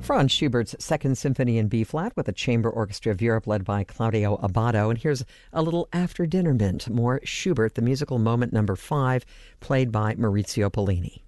Franz Schubert's Second Symphony in B-flat with the Chamber Orchestra of Europe led by Claudio Abbado. And here's a little after dinner mint, more Schubert, the musical moment number 5, played by Maurizio Pollini.